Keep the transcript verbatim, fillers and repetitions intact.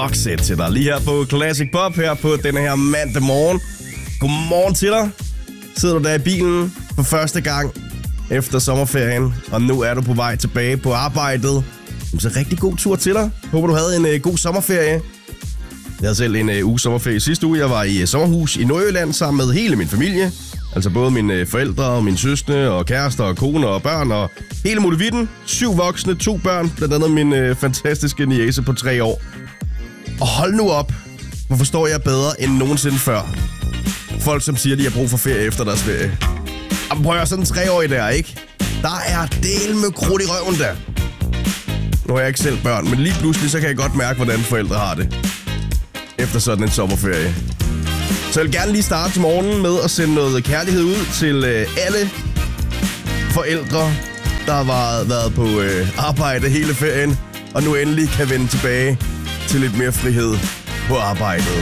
Roxette til dig. Lige her på Classic Pop, her på denne her mandag morgen. Godmorgen til dig. Sidder du der i bilen for første gang efter sommerferien, og nu er du på vej tilbage på arbejdet. Så rigtig god tur til dig. Håber, du havde en uh, god sommerferie. Jeg havde selv en uh, uge sommerferie sidste uge. Jeg var i uh, sommerhus i Nordjylland sammen med hele min familie. Altså både mine uh, forældre og mine søskende og kærester og koner og børn og hele muligheden. Syv voksne, to børn, blandt andet min uh, fantastiske niece på tre år. Og hold nu op, hvor forstår jeg bedre end nogensinde før. Folk, som siger, de har brug for ferie efter deres ferie. Og prøv at sådan en treårig der, ikke? Der er del med krudt i røven der. Nu har jeg ikke selv børn, men lige pludselig så kan jeg godt mærke, hvordan forældre har det efter sådan en sommerferie. Så jeg vil gerne lige starte til morgenen med at sende noget kærlighed ud til øh, alle forældre, der har været, været på øh, arbejde hele ferien, og nu endelig kan vende tilbage til lidt mere frihed på arbejdet.